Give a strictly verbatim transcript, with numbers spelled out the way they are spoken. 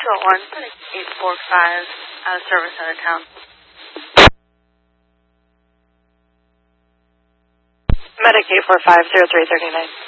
got one. eight four five, out of service, out of town. Medic eight four five, zero three three nine.